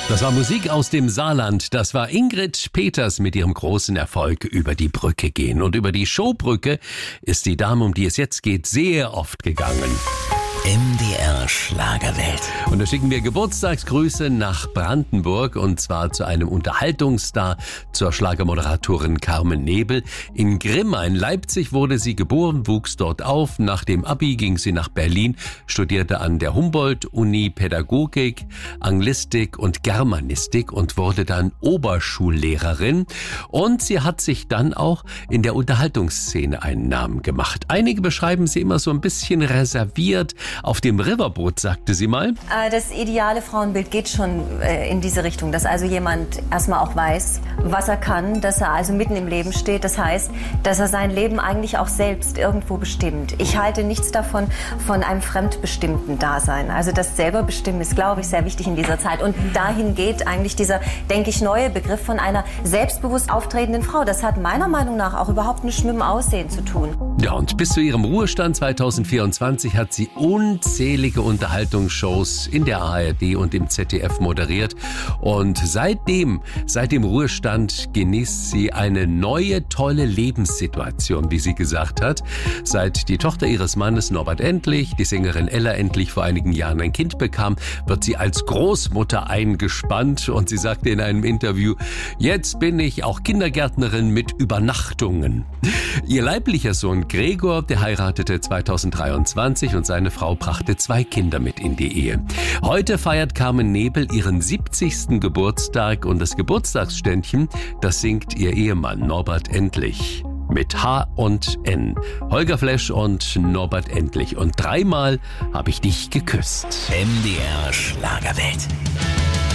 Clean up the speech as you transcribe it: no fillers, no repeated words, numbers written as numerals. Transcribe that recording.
Das war Musik aus dem Saarland. Das war Ingrid Peters mit ihrem großen Erfolg Über die Brücke gehen. Und über die Showbrücke ist die Dame, um die es jetzt geht, sehr oft gegangen. MDR Schlagerwelt. Und da schicken wir Geburtstagsgrüße nach Brandenburg und zwar zu einem Unterhaltungsstar, zur Schlagermoderatorin Carmen Nebel. In Grimma in Leipzig wurde sie geboren, wuchs dort auf. Nach dem Abi ging sie nach Berlin, studierte an der Humboldt-Uni Pädagogik, Anglistik und Germanistik und wurde dann Oberschullehrerin. Und sie hat sich dann auch in der Unterhaltungsszene einen Namen gemacht. Einige beschreiben sie immer so ein bisschen reserviert. Auf dem Riverboot, sagte sie mal. Das ideale Frauenbild geht schon in diese Richtung, dass also jemand erstmal auch weiß, was er kann, dass er also mitten im Leben steht. Das heißt, dass er sein Leben eigentlich auch selbst irgendwo bestimmt. Ich halte nichts davon, von einem fremdbestimmten Dasein. Also das selber bestimmen ist, glaube ich, sehr wichtig in dieser Zeit. Und dahin geht eigentlich dieser, denke ich, neue Begriff von einer selbstbewusst auftretenden Frau. Das hat meiner Meinung nach auch überhaupt nichts mit dem Aussehen zu tun. Ja, und bis zu ihrem Ruhestand 2024 hat sie unzählige Unterhaltungsshows in der ARD und im ZDF moderiert. Und seit dem Ruhestand genießt sie eine neue, tolle Lebenssituation, wie sie gesagt hat. Seit die Tochter ihres Mannes Norbert Endlich, die Sängerin Ella Endlich, vor einigen Jahren ein Kind bekam, wird sie als Großmutter eingespannt. Und sie sagte in einem Interview, jetzt bin ich auch Kindergärtnerin mit Übernachtungen. Ihr leiblicher Sohn Gregor, der heiratete 2023 und seine Frau brachte 2 Kinder mit in die Ehe. Heute feiert Carmen Nebel ihren 70. Geburtstag und das Geburtstagsständchen, das singt ihr Ehemann Norbert Endlich. Mit H und N. Holger Flesch und Norbert Endlich. Und 3-mal habe ich dich geküsst. MDR Schlagerwelt.